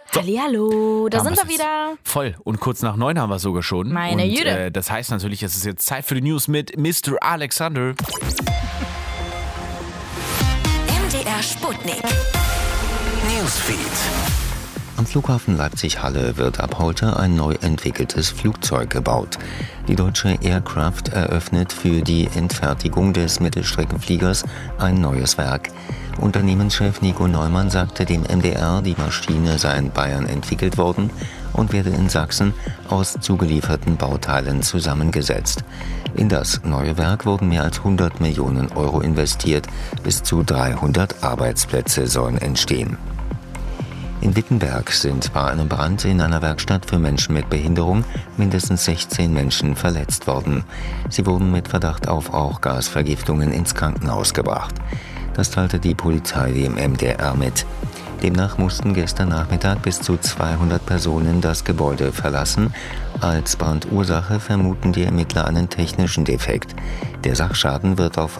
So. Hallihallo, da sind wir wir's wieder. Voll. Und kurz nach 9 haben wir sogar schon. Meine und, Jüde. Das heißt natürlich, es ist jetzt Zeit für die News mit Mr. Alexander. MDR Sputnik. Newsfeed. Am Flughafen Leipzig-Halle wird ab heute ein neu entwickeltes Flugzeug gebaut. Die deutsche Aircraft eröffnet für die Endfertigung des Mittelstreckenfliegers ein neues Werk. Unternehmenschef Nico Neumann sagte dem MDR, die Maschine sei in Bayern entwickelt worden und werde in Sachsen aus zugelieferten Bauteilen zusammengesetzt. In das neue Werk wurden mehr als 100 Millionen Euro investiert. Bis zu 300 Arbeitsplätze sollen entstehen. In Wittenberg sind bei einem Brand in einer Werkstatt für Menschen mit Behinderung mindestens 16 Menschen verletzt worden. Sie wurden mit Verdacht auf Rauchgasvergiftungen ins Krankenhaus gebracht. Das teilte die Polizei dem MDR mit. Demnach mussten gestern Nachmittag bis zu 200 Personen das Gebäude verlassen. Als Brandursache vermuten die Ermittler einen technischen Defekt. Der Sachschaden wird auf